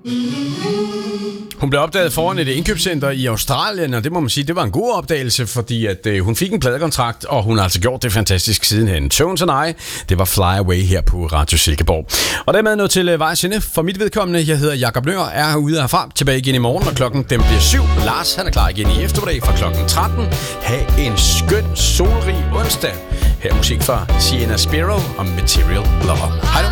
Hun blev opdaget foran et indkøbscenter i Australien, og det må man sige, det var en god opdagelse, fordi at hun fik en pladekontrakt, og hun har altså gjort det fantastisk sidenhen. Tones and I, det var Fly Away her på Radio Silkeborg. Og dermed noget til vejs ende for mit vedkommende. Jeg hedder Jakob Nøhr, er herude herfra, tilbage igen i morgen, og klokken den bliver 7. Lars, han er klar igen i eftermiddag fra klokken 13. Ha' en skøn, solrig onsdag. Her er musik fra Sienna Spiro og Material Lover. Hej nu.